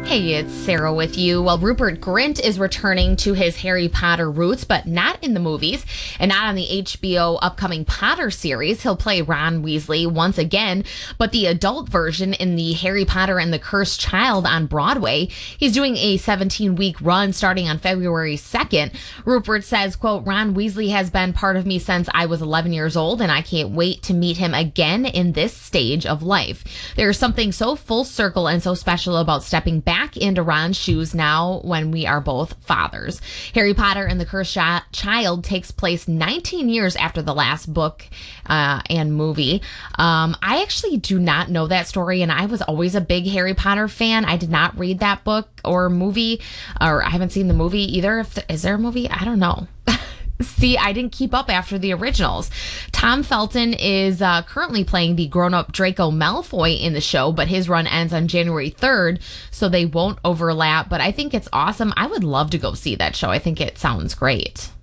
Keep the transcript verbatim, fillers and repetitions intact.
Hey, it's Sarah with you. Well, Rupert Grint is returning to his Harry Potter roots, but not in the movies and not on the H B O upcoming Potter series. He'll play Ron Weasley once again, but the adult version in the Harry Potter and the Cursed Child on Broadway. He's doing a seventeen-week run starting on February second. Rupert says, quote, Ron Weasley has been part of me since I was eleven years old, and I can't wait to meet him again in this stage of life. There's something so full circle and so special about stepping back into Ron's shoes now when we are both fathers. Harry Potter and the Cursed Child takes place nineteen years after the last book uh, and movie. Um, I actually do not know that story, and I was always a big Harry Potter fan. I did not read that book or movie, or I haven't seen the movie either. If the, is there a movie? I don't know. See, I didn't keep up after the originals. Tom Felton is uh, currently playing the grown-up Draco Malfoy in the show, but his run ends on January third, so they won't overlap. But I think it's awesome. I would love to go see that show. I think it sounds great.